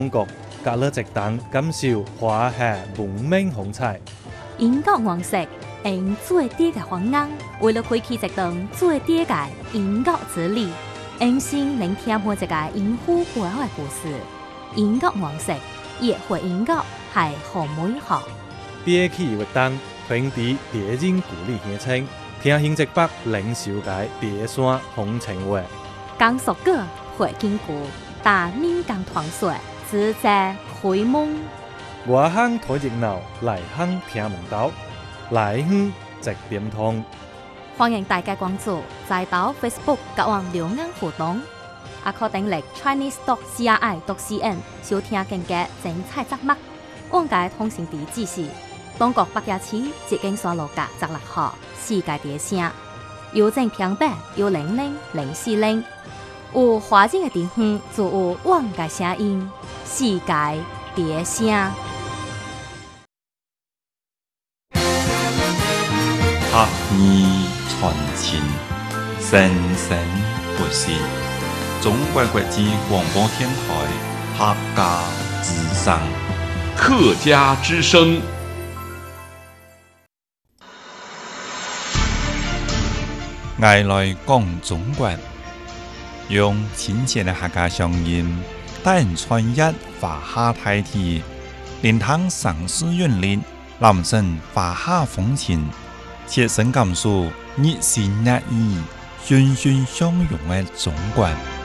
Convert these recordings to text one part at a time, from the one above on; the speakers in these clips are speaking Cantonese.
中國隔了一檔感受華夏文明風采。 英國黃色用最低嘅黃鶯，為了開啟一段最低嘅英國之旅，用心聆聽每一個英語背後嘅故事。英國黃色也會英國係好美好。 別起活動平地別人鼓勵獻稱，聽新竹北領袖嘅別山風情話。 江蘇歌會堅固，但面江團水自在開門。 外鄉睇熱鬧，內鄉聽門道，來鄉直點通。 歡迎大家關注，再到 Facebook 各網留言互動，也可訂閱 chinese.cri.cn 收聽更加精彩節目。往屆通訊地址是東國北野市捷徑山路甲16號世界地聲，郵政平板1000400。有華人嘅地方就有往屆聲音，世界地聲。 客語傳情，生生不息。中國國際廣播電台客家之聲， 客家之聲。 我來講中國，用親切的客家聲音，帶人穿越華夏大地，連通城市韻律，攬勝華夏風情。切身感受熱情熱意、欣欣相融的中國。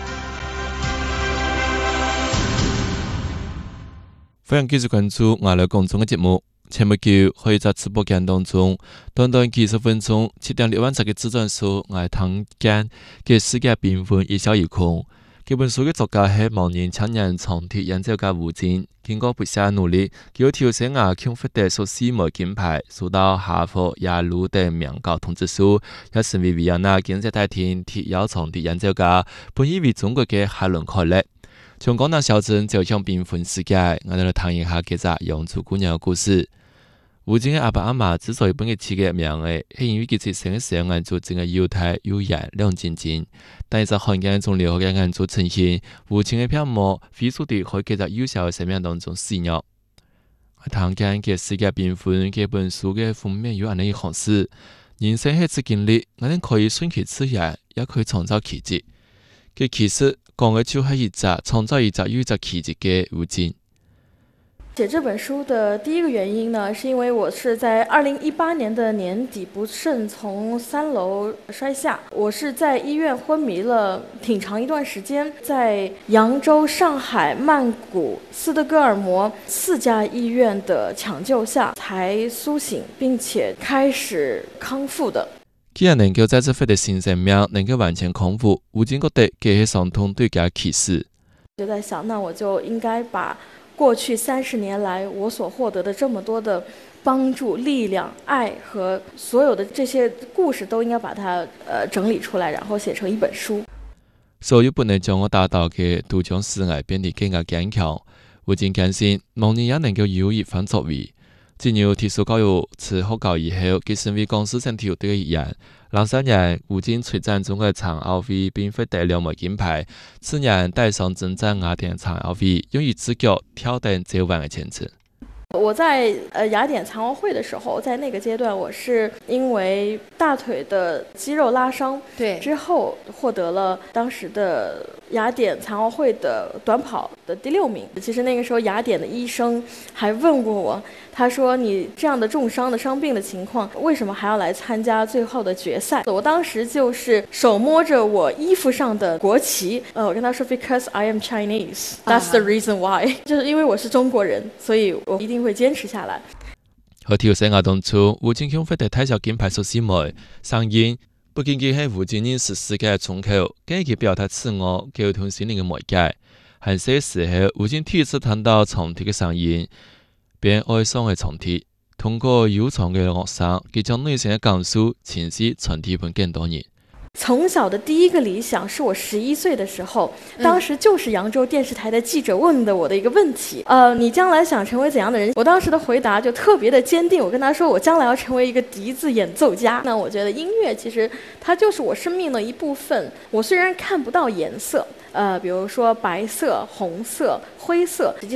歡迎繼續關注我來講中嘅節目。前不久可以在直播間當中，短短幾十分鐘，7.6萬冊嘅自傳書，我睇見嘅世界繽紛一小一空。這本書嘅作家係盲人青年長鐵研究家吳京，經過不懈努力，佢挑選亞強獲得數4枚金牌，受到哈佛、耶魯等名校通知書，也成為維也納經濟大廳鐵窯長鐵研究家，本以為中國嘅海倫凱勒。從廣東小鎮走向繽紛世界，我哋來談一下這個養豬姑娘嘅故事。吳京嘅阿爸阿媽之所以本佢起個名嘅，係因為佢自細嘅時候眼珠真係又大又圓亮晶晶，但係在罕見中留學嘅眼珠呈現，吳京嘅屏幕飛速地可以喺幼小嘅生命當中肆虐。我談緊嘅世界繽紛嘅本書嘅封面有咁樣一行詩：人生係一次經歷，我哋可以順其自然，也可以創造奇蹟。佢其實講嘅就係一隻創造一隻又一隻奇蹟嘅吳京。 寫這本書的第一個原因呢，是因為我是在2018年的年底不慎從3樓摔下，我是在醫院昏迷了挺長一段時間，在揚州、上海、曼谷、斯德哥爾摩4家醫院的搶救下才甦醒，並且開始康復的。 既然能夠在這份的新生命能夠完全康復，吳京覺得這係傷痛對佢嘅啟示。 就在想，那我就應該把過去30年來我所獲得的這麼多的幫助、力量、愛和所有的這些故事，都應該把它整理出來，然後寫成一本書。 所有本來將我打倒嘅，都將使我變得更加堅強。吳京堅信，某人也能夠有一番作為。進入特殊教育次學校以後，佢成為廣師身體對嘅一員。03年，吳京出戰中國殘奧會並獲得2枚金牌。次年帶上征戰雅典殘奧會，用一隻腳跳登最彎嘅前程。 我在雅典殘奧會的時候，在那個階段，我是因為大腿的肌肉拉傷，對，之後獲得了當時的雅典殘奧會的短跑的第6名。其實那個時候，雅典的醫生還問過我，他說：“你這樣的重傷的傷病的情況，為什麼還要來參加最後的決賽？”我當時就是手摸着我衣服上的國旗，我跟他說 ：“Because I am Chinese, that's the reason why。”就是因為我是中國人，所以我一定會堅持下來。 和跳繩活動中，吳京獲得體操金牌14枚，上演不僅僅係吳京認識世界嘅窗口，更係表達自我、溝通心靈嘅媒介。喺這時候，吳京第一次聽到長笛嘅聲音，便愛上了長笛。通過悠長嘅樂聲，佢將內心嘅感受、情緒傳遞俾更多人。 从小的第一个理想是我11岁的时候，当时就是扬州电视台的记者问的我的一个问题，你将来想成为怎样的人？我当时的回答就特别的坚定，我跟他说我将来要成为一个笛子演奏家。那我觉得音乐其实它就是我生命的一部分，我虽然看不到颜色，比如说白色、红色、灰色，实际